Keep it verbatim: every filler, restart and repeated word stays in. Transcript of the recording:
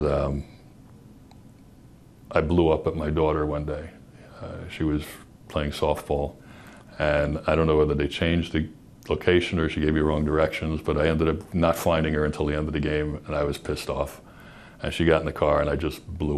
Um, I blew up at my daughter one day. Uh, she was playing softball, and I don't know whether they changed the location or she gave me wrong directions, but I ended up not finding her until the end of the game, and I was pissed off. And she got in the car, and I just blew